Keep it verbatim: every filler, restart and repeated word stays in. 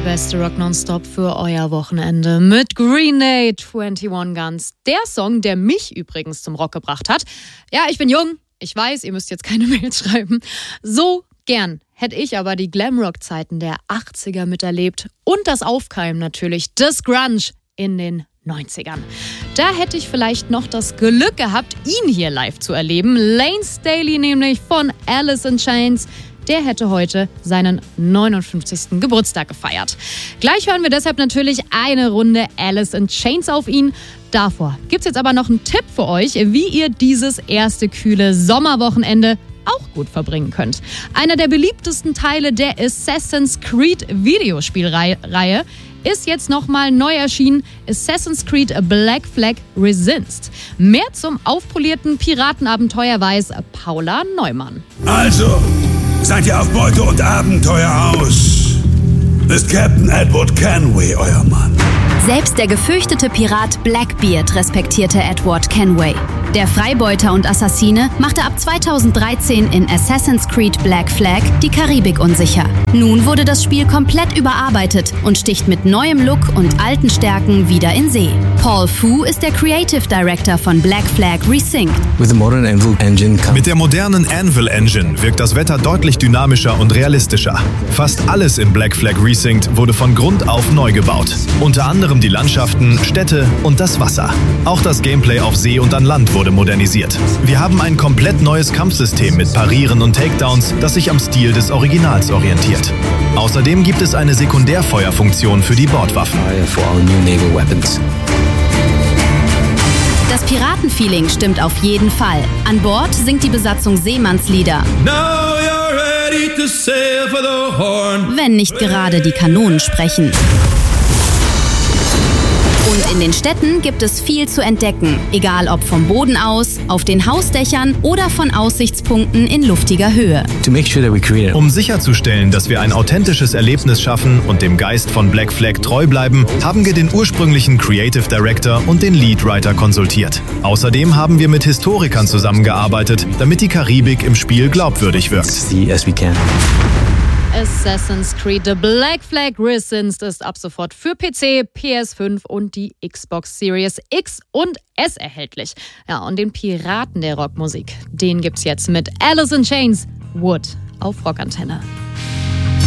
beste Rock Nonstop für euer Wochenende mit Green Day, einundzwanzig Guns. Der Song, der mich übrigens zum Rock gebracht hat. Ja, ich bin jung, ich weiß, ihr müsst jetzt keine Mails schreiben. So gern hätte ich aber die Glamrock-Zeiten der achtziger miterlebt und das Aufkeimen natürlich des Grunge in den neunzigern. Da hätte ich vielleicht noch das Glück gehabt, ihn hier live zu erleben. Layne Staley nämlich von Alice in Chains. Der hätte heute seinen neunundfünfzigsten Geburtstag gefeiert. Gleich hören wir deshalb natürlich eine Runde Alice in Chains auf ihn. Davor gibt's jetzt aber noch einen Tipp für euch, wie ihr dieses erste kühle Sommerwochenende auch gut verbringen könnt. Einer der beliebtesten Teile der Assassin's Creed Videospielreihe ist jetzt nochmal neu erschienen: Assassin's Creed Black Flag Resist. Mehr zum aufpolierten Piratenabenteuer weiß Paula Neumann. Also, seid ihr auf Beute und Abenteuer aus? Ist Captain Edward Kenway euer Mann? Selbst der gefürchtete Pirat Blackbeard respektierte Edward Kenway. Der Freibeuter und Assassine machte ab zweitausenddreizehn in Assassin's Creed Black Flag die Karibik unsicher. Nun wurde das Spiel komplett überarbeitet und sticht mit neuem Look und alten Stärken wieder in See. Paul Fu ist der Creative Director von Black Flag Resynced. Mit der modernen Anvil Engine wirkt das Wetter deutlich dynamischer und realistischer. Fast alles in Black Flag Resynced wurde von Grund auf neu gebaut. Unter anderem die Landschaften, Städte und das Wasser. Auch das Gameplay auf See und an Land wurde modernisiert. Wir haben ein komplett neues Kampfsystem mit Parieren und Takedowns, das sich am Stil des Originals orientiert. Außerdem gibt es eine Sekundärfeuerfunktion für die Bordwaffen. Das Piratenfeeling stimmt auf jeden Fall. An Bord singt die Besatzung Seemannslieder. Now you're ready to sail for the Horn. Wenn nicht gerade die Kanonen sprechen. Und in den Städten gibt es viel zu entdecken, egal ob vom Boden aus, auf den Hausdächern oder von Aussichtspunkten in luftiger Höhe. Um sicherzustellen, dass wir ein authentisches Erlebnis schaffen und dem Geist von Black Flag treu bleiben, haben wir den ursprünglichen Creative Director und den Lead Writer konsultiert. Außerdem haben wir mit Historikern zusammengearbeitet, damit die Karibik im Spiel glaubwürdig wirkt. Assassin's Creed The Black Flag Resist ist ab sofort für P C, P S fünf und die Xbox Series X und S erhältlich. Ja, und den Piraten der Rockmusik, den gibt's jetzt mit Alice in Chains, Wood auf Rockantenne.